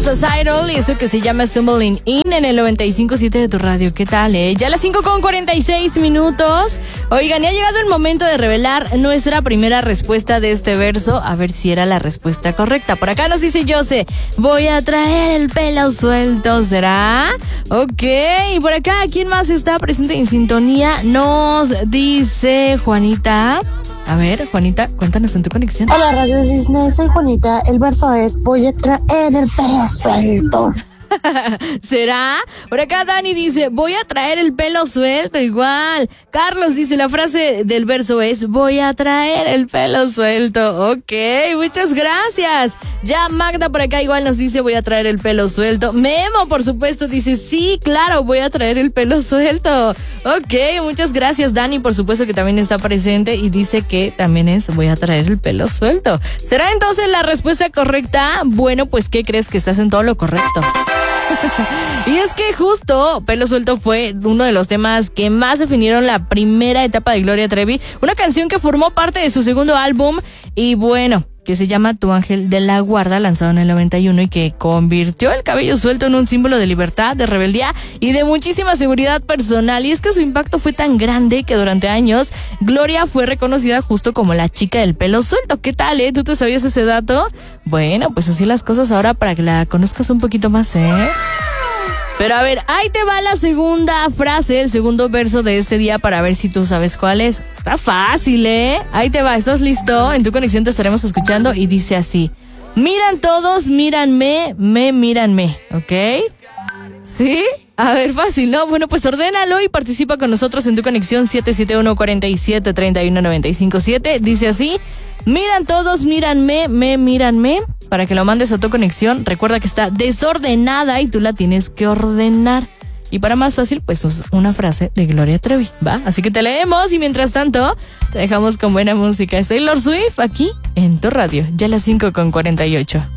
Idol y eso que se llama Stumbling In en el 95.7 de tu radio. ¿Qué tal, Ya a las 5:46. Oigan, ya ha llegado el momento de revelar nuestra primera respuesta de este verso. A ver si era la respuesta correcta. Por acá nos dice Jose, voy a traer el pelo suelto. ¿Será? Ok. Y por acá, ¿quién más está presente en sintonía? Nos dice Juanita. A ver, Juanita, cuéntanos en tu conexión. Hola, Radio Disney, soy Juanita. El verso es, voy a traer el pelo suelto. ¿Será? Por acá Dani dice, voy a traer el pelo suelto, igual. Carlos dice, la frase del verso es, voy a traer el pelo suelto. Ok, muchas gracias. Ya Magda por acá igual nos dice, voy a traer el pelo suelto. Memo, por supuesto, dice, sí, claro, voy a traer el pelo suelto. Ok, muchas gracias. Dani, por supuesto que también está presente y dice que también es, voy a traer el pelo suelto. ¿Será entonces la respuesta correcta? Bueno, pues, ¿qué crees? Que estás en todo lo correcto. Y es que justo Pelo Suelto fue uno de los temas que más definieron la primera etapa de Gloria Trevi, una canción que formó parte de su segundo álbum y bueno, que se llama Tu Ángel de la Guarda, lanzado en el 91 y que convirtió el cabello suelto en un símbolo de libertad, de rebeldía y de muchísima seguridad personal. Y es que su impacto fue tan grande que durante años Gloria fue reconocida justo como la chica del pelo suelto. ¿Qué tal, ¿Tú te sabías ese dato? Bueno, pues así las cosas ahora para que la conozcas un poquito más, Pero a ver, ahí te va la segunda frase, el segundo verso de este día para ver si tú sabes cuál es. Está fácil, Ahí te va, ¿estás listo? En tu conexión te estaremos escuchando y dice así. Miran todos, míranme, míranme, ¿ok? ¿Sí? A ver, fácil, ¿no? Bueno, pues ordénalo y participa con nosotros en tu conexión 771-47-31957. Dice así, miran todos, míranme, míranme. Para que lo mandes a tu conexión, recuerda que está desordenada y tú la tienes que ordenar. Y para más fácil, pues es una frase de Gloria Trevi, ¿va? Así que te leemos y mientras tanto, te dejamos con buena música. Es Taylor Swift aquí en tu radio, ya a las 5:48.